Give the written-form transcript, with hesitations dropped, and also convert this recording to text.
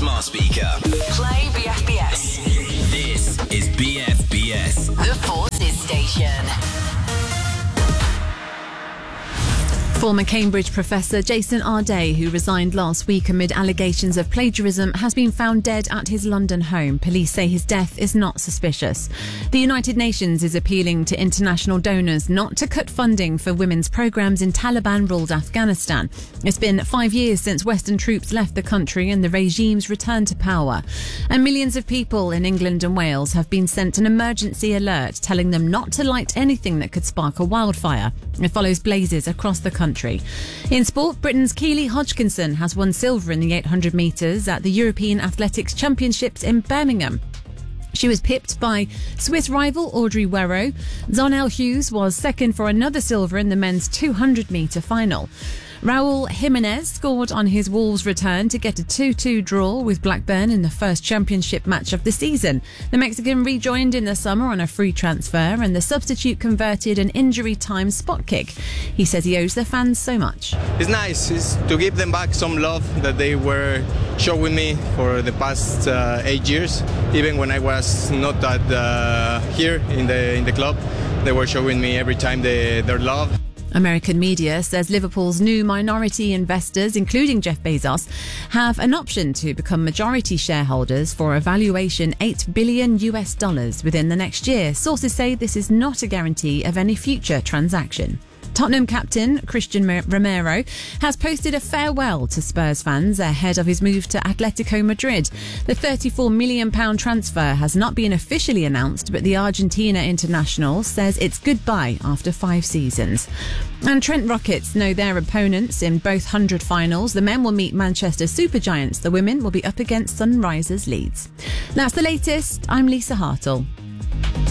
smart speaker. Play BFBS. This is BFBS. The Forces Station. Former Cambridge professor Jason Arday, who resigned last week amid allegations of plagiarism, has been found dead at his London home. Police say his death is not suspicious. The United Nations is appealing to international donors not to cut funding for women's programmes in Taliban-ruled Afghanistan. It's been 5 years since Western troops left the country and the regime's return to power. And millions of people in England and Wales have been sent an emergency alert telling them not to light anything that could spark a wildfire. It follows blazes across the country. In sport, Britain's Keely Hodgkinson has won silver in the 800 metres at the European Athletics Championships in Birmingham. She was pipped by Swiss rival Audrey Werrow. Zonel Hughes was second for another silver in the men's 200-metre final. Raul Jimenez scored on his Wolves' return to get a 2-2 draw with Blackburn in the first championship match of the season. The Mexican rejoined in the summer on a free transfer and the substitute converted an injury-time spot kick. He says he owes the fans so much. It's nice to give them back some love that they were showing me for the past 8 years. Even when I was not here in the club, they were showing me every time their love. American media says Liverpool's new minority investors, including Jeff Bezos, have an option to become majority shareholders for a valuation $8 billion within the next year. Sources say this is not a guarantee of any future transaction. Tottenham captain Christian Romero has posted a farewell to Spurs fans ahead of his move to Atletico Madrid. The £34 million transfer has not been officially announced, but the Argentina international says it's goodbye after 5 seasons. And Trent Rockets know their opponents in both 100 finals. The men will meet Manchester Supergiants. The women will be up against Sunrisers Leeds. That's the latest. I'm Lisa Hartle.